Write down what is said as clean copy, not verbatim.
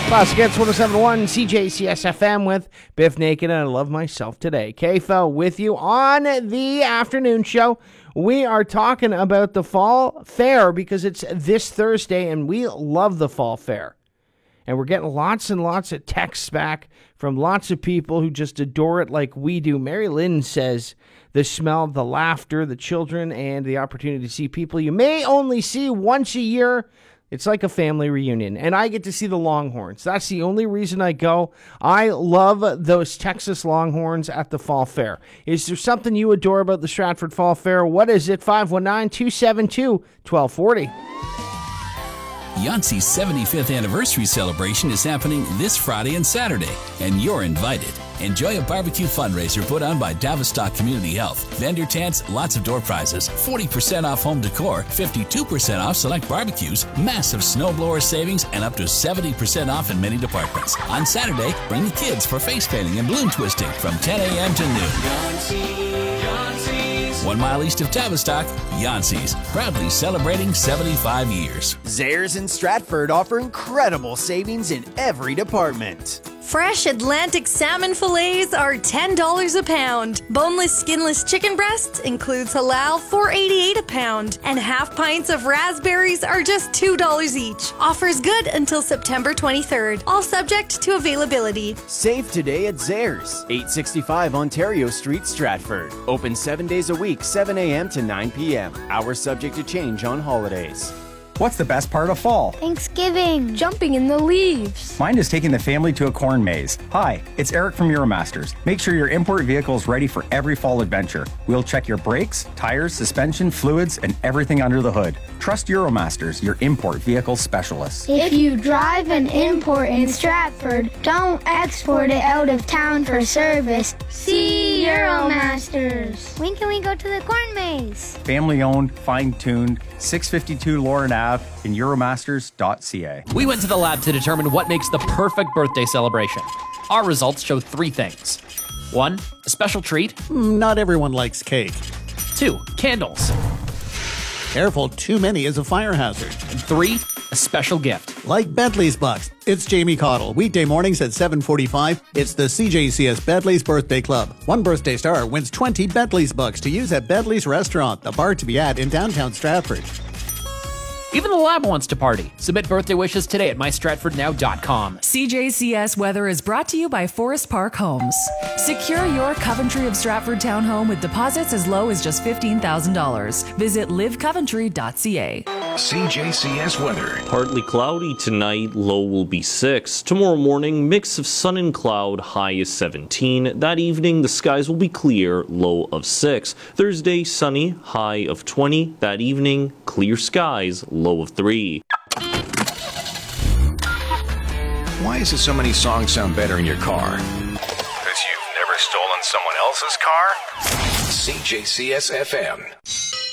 Classic Hits 107.1 CJCS FM with Biff Naked, and I love myself today. KFL with you on the afternoon show. We are talking about the Fall Fair because it's this Thursday, and we love the Fall Fair. And we're getting lots and lots of texts back from lots of people who just adore it like we do. Mary Lynn says the smell, the laughter, the children, and the opportunity to see people you may only see once a year. It's like a family reunion, and I get to see the Longhorns. That's the only reason I go. I love those Texas Longhorns at the Fall Fair. Is there something you adore about the Stratford Fall Fair? What is it? 519-272-1240. Yancey's 75th anniversary celebration is happening this Friday and Saturday, and you're invited. Enjoy a barbecue fundraiser put on by Tavistock Community Health. Vendor tents, lots of door prizes, 40% off home decor, 52% off select barbecues, massive snowblower savings, and up to 70% off in many departments. On Saturday, bring the kids for face painting and balloon twisting from 10 a.m. to noon. 1 mile east of Tavistock, Yancey's, proudly celebrating 75 years. Zayres and Stratford offer incredible savings in every department. Fresh Atlantic salmon fillets are $10 a pound. Boneless, skinless chicken breasts includes halal, $4.88 a pound. And half pints of raspberries are just $2 each. Offers good until September 23rd. All subject to availability. Save today at Zayres, 865 Ontario Street, Stratford. Open 7 days a week, 7 a.m. to 9 p.m. Hours subject to change on holidays. What's the best part of fall? Thanksgiving. Jumping in the leaves. Mine is taking the family to a corn maze. Hi, it's Eric from Euromasters. Make sure your import vehicle is ready for every fall adventure. We'll check your brakes, tires, suspension, fluids, and everything under the hood. Trust Euromasters, your import vehicle specialist. If you drive an import in Stratford, don't export it out of town for service. See Euromasters. When can we go to the corn maze? Family owned, fine tuned, 652 Lauren Ave in Euromasters.ca. We went to the lab to determine what makes the perfect birthday celebration. Our results show 3 things. 1, a special treat. Not everyone likes cake. 2, candles. Careful, too many is a fire hazard. And 3, a special gift. Like Bentley's Bucks. It's Jamie Cottle. Weekday mornings at 7:45. It's the CJCS Bentley's Birthday Club. One birthday star wins 20 Bentley's Bucks to use at Bentley's Restaurant, the bar to be at in downtown Stratford. Even the lab wants to party. Submit birthday wishes today at mystratfordnow.com. CJCS weather is brought to you by Forest Park Homes. Secure your Coventry of Stratford townhome with deposits as low as just $15,000. Visit livecoventry.ca. CJCS weather. Partly cloudy tonight, low will be 6. Tomorrow morning, mix of sun and cloud, high is 17. That evening, the skies will be clear, low of 6. Thursday, sunny, high of 20. That evening, clear skies, low of 3. Why is it so many songs sound better in your car? Because you've never stolen someone else's car? CJCS FM.